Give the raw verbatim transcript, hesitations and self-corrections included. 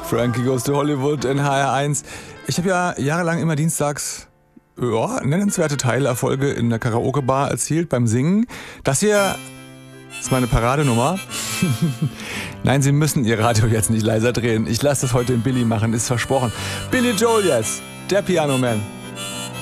Frankie Goes to Hollywood in H R eins. Ich habe ja jahrelang immer dienstags ja, nennenswerte Teilerfolge in der Karaoke-Bar erzielt beim Singen. Das hier ist meine Paradenummer. Nein, Sie müssen Ihr Radio jetzt nicht leiser drehen. Ich lasse das heute in Billy machen, ist versprochen. Billy Joel jetzt, der Piano Man.